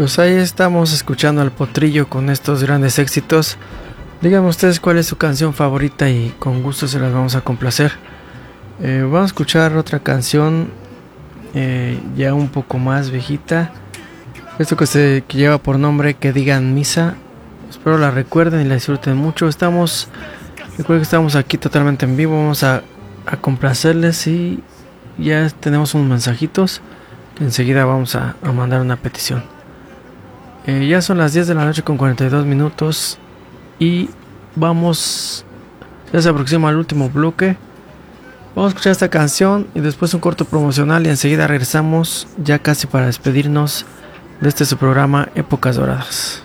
Pues ahí estamos escuchando al Potrillo con estos grandes éxitos. Díganme ustedes cuál es su canción favorita y con gusto se las vamos a complacer. Vamos a escuchar otra canción ya un poco más viejita. Esto que lleva por nombre Que Digan Misa. Espero la recuerden y la disfruten mucho. Recuerden que estamos aquí totalmente en vivo. Vamos a complacerles y ya tenemos unos mensajitos que enseguida vamos a mandar una petición. Ya son las 10 de la noche con 42 minutos y ya se aproxima el último bloque. Vamos a escuchar esta canción y después un corto promocional y enseguida regresamos ya casi para despedirnos de su programa Épocas Doradas.